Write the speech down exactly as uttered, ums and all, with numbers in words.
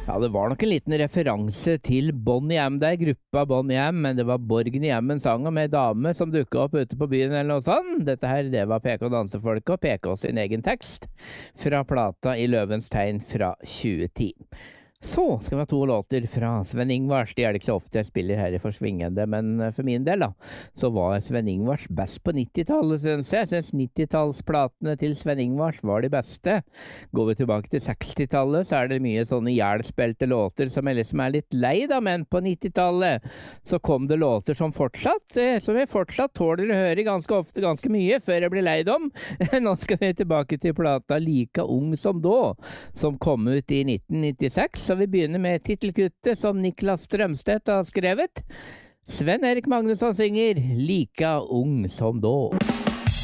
Ja, det var nok en liten referanse til Bonnie M der, gruppa Bonnie M, men det var Borgen i M en sang om ei dame som dukket opp ute på byen eller noe sånt. Dette her, det var P K Dansefolket og P K sin egen tekst fra plata I Løvens tegn fra tjue ti. Så skal vi ha to låter fra Sven Ingvars. Det er det ikke så ofte jeg spiller her I Forsvingende, men for min del da, så var Sven Ingvars best på nittitallet, synes jeg. Jeg synes nittitallsplatene til Sven Ingvars var de beste. Går vi tilbake til sekstitallet, så er det mye sånne jælspilte låter som jeg liksom er litt lei da, men på nittitallet så kom det låter som fortsatt, som jeg fortsatt tåler å høre ganske ofte, ganske mye, før jeg blir lei dem. Nå skal vi tilbake til plata Like ung som da, som kom ut I nitten nittiseks, så vi begynner med titelkuttet som Niklas Strømstedt har skrevet. Sven Erik Magnusson synger Like ung som da.